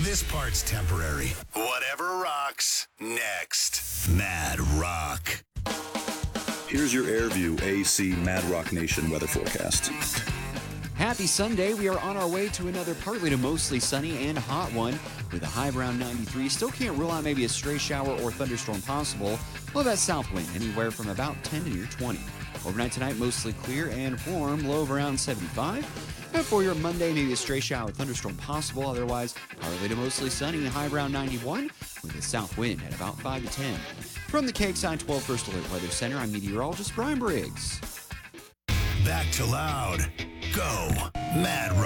This part's temporary. Whatever rocks, next. Mad Rock. Here's your AirView AC Mad Rock Nation weather forecast. Happy Sunday. We are on our way to another partly to mostly sunny and hot one with a high around 93. Still can't rule out maybe a stray shower or thunderstorm possible. Low that south wind anywhere from about 10 to near 20. Overnight tonight, mostly clear and warm, low of around 75. And for your Monday, maybe a stray shower or thunderstorm possible. Otherwise, partly to mostly sunny, high around 91 with a south wind at about 5 to 10. From the KXI 12 First Alert Weather Center, I'm meteorologist Brian Briggs. Back to loud. Go. Mad Rock.